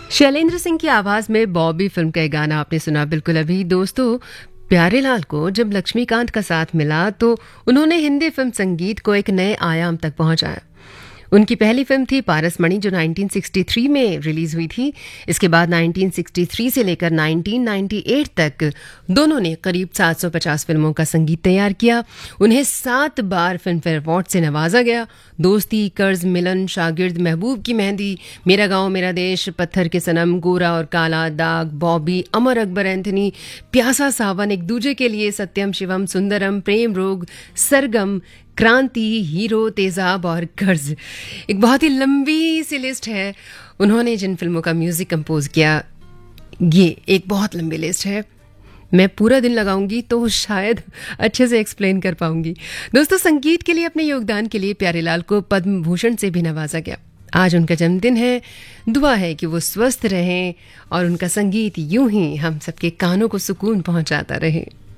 शैलेंद्र सिंह की आवाज में बॉबी फिल्म का एक गाना आपने सुना बिल्कुल अभी। दोस्तों, प्यारेलाल को जब लक्ष्मीकांत का साथ मिला तो उन्होंने हिंदी फिल्म संगीत को एक नए आयाम तक पहुंचाया। उनकी पहली फिल्म थी पारसमणि, जो 1963 में रिलीज हुई थी। इसके बाद 1963 से लेकर 1998 तक दोनों ने करीब 750 फिल्मों का संगीत तैयार किया। उन्हें 7 बार फिल्म फेयर अवार्ड से नवाजा गया। दोस्ती, कर्ज, मिलन, शागिर्द, महबूब की मेहंदी, मेरा गांव मेरा देश, पत्थर के सनम, गोरा और काला, दाग, बॉबी, अमर अकबर एंथनी, प्यासा सावन, एक दूजे के लिए, सत्यम शिवम, सुंदरम, प्रेम रोग, सरगम, क्रांति, हीरो, तेजाब और कर्ज। एक बहुत ही लंबी सी लिस्ट है। उन्होंने जिन फिल्मों का म्यूजिक कंपोज किया, ये एक बहुत लंबी लिस्ट है। मैं पूरा दिन लगाऊंगी तो शायद अच्छे से एक्सप्लेन कर पाऊंगी। दोस्तों, संगीत के लिए अपने योगदान के लिए प्यारेलाल को पद्म भूषण से भी नवाजा गया। आज उनका जन्मदिन है। दुआ है कि वो स्वस्थ रहें और उनका संगीत यूं ही हम सबके कानों को सुकून पहुंचाता रहे।